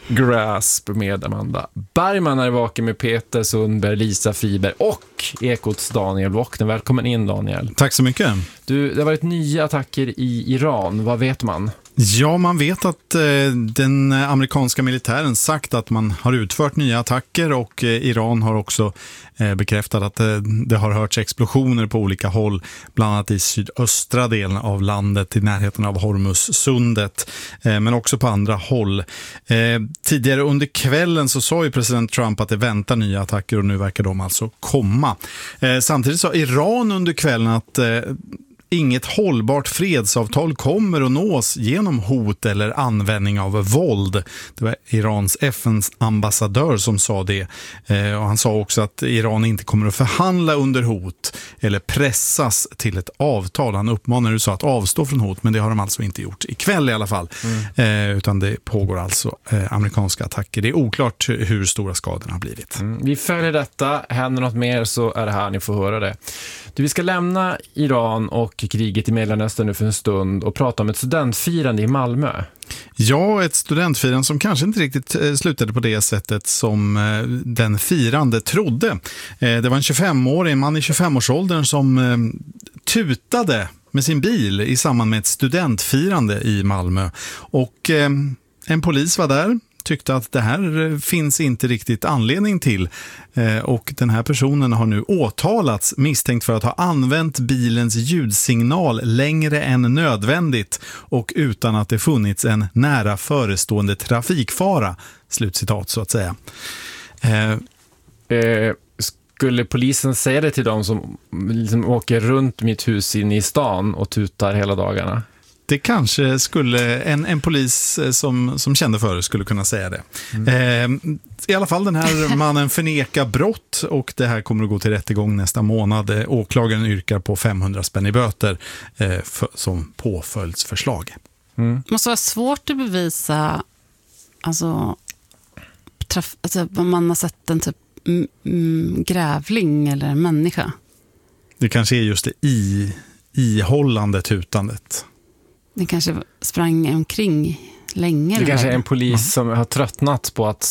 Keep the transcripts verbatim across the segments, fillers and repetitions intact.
Grasp med Amanda Bergman är vaken med Peter Sundberg, Lisa Friberg och Ekots Daniel Wockner. Välkommen in, Daniel. Tack så mycket. Du, det har varit nya attacker i Iran. Vad vet man? Ja, man vet att eh, den amerikanska militären sagt att man har utfört nya attacker och eh, Iran har också eh, bekräftat att eh, det har hörts explosioner på olika håll, bland annat i sydöstra delen av landet i närheten av Hormuzsundet, eh, men också på andra håll. Eh, tidigare under kvällen så sa ju president Trump att det väntar nya attacker och nu verkar de alltså komma. Eh, samtidigt sa Iran under kvällen att eh, inget hållbart fredsavtal kommer att nås genom hot eller användning av våld. Det var Irans F N-ambassadör som sa det. Eh, och han sa också att Iran inte kommer att förhandla under hot eller pressas till ett avtal. Han uppmanar U S A att avstå från hot, men det har de alltså inte gjort ikväll i alla fall. Mm. Eh, utan det pågår alltså eh, amerikanska attacker. Det är oklart hur stora skadorna har blivit. Mm. Vi följer detta. Händer något mer så är det här ni får höra det. Du, vi ska lämna Iran och kriget i Mellanöstern nu för en stund och prata om ett studentfirande i Malmö. Ja, ett studentfirande som kanske inte riktigt slutade på det sättet som den firande trodde. Det var en tjugofemårig man i tjugofemårsåldern som tutade med sin bil i samband med ett studentfirande i Malmö. Och en polis var där. Tyckte att det här finns inte riktigt anledning till och den här personen har nu åtalats misstänkt för att ha använt bilens ljudsignal längre än nödvändigt och utan att det funnits en nära förestående trafikfara, slutcitat så att säga. Eh, eh, skulle polisen säga det till dem som liksom åker runt mitt hus in i stan och tutar hela dagarna? Det kanske skulle en, en polis som, som kände för det skulle kunna säga det. Mm. Eh, I alla fall den här mannen förnekar brott och det här kommer att gå till rättegång nästa månad. Eh, åklagaren yrkar på femhundra spänn i böter eh, för, som påföljdsförslag. Mm. Det måste vara svårt att bevisa alltså, traf, alltså om man har sett en typ mm, mm, grävling eller en människa. Det kanske är just det i, ihållande tutandet. Det kanske sprang omkring länge. Det kanske är en polis som har tröttnat på att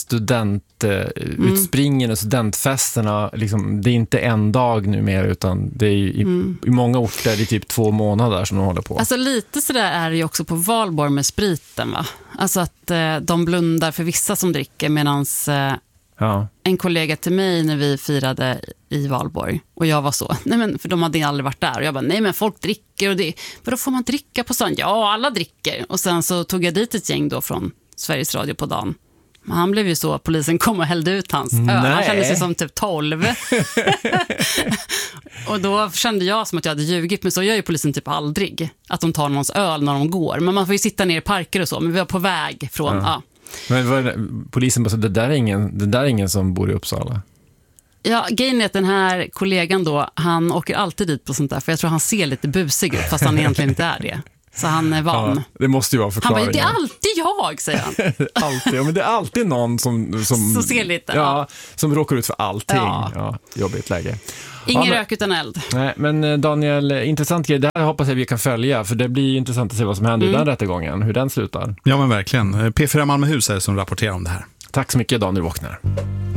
studentutspringen mm. och studentfesterna, liksom, det är inte en dag nu mer utan det är i, mm. i många orter det är typ två månader som de håller på. Alltså lite sådär är det ju också på Valborg med spriten, va? Alltså att eh, de blundar för vissa som dricker medans eh, ja. En kollega till mig när vi firade i Valborg och jag var så, nej men för de hade aldrig varit där och jag bara, nej men folk dricker och det, men då får man dricka på stan? Ja, alla dricker. Och sen så tog jag dit ett gäng då från Sveriges Radio på dagen. Men han blev ju så att polisen kom och hällde ut hans öl. Han kände sig som typ tolv. Och då kände jag som att jag hade ljugit, men så gör ju polisen typ aldrig att de tar någons öl när de går. Men man får ju sitta ner i parker och så, men vi var på väg från, ja. ja. Men var det, polisen bara så, det där är ingen, det där är ingen som bor i Uppsala. Ja, grejen är att den här kollegan då, han åker alltid dit på sånt där, för jag tror han ser lite busig ut, fast han egentligen inte är det. Så han är van. Ja, det måste ju vara förklaringen. Han bara, det är alltid jag, säger han. alltid, ja, men det är alltid någon som... som så ser lite. Ja, ja. Som råkar ut för allting. Ja. Ja, jobbigt läge. Ingen ja, men, rök utan eld. Nej, men Daniel, intressant grej. Det här hoppas jag vi kan följa, för det blir intressant att se vad som händer mm. i den rättegången, hur den slutar. Ja, men verkligen. P fyra Malmöhus är som rapporterar om det här. Tack så mycket, Daniel Wockner.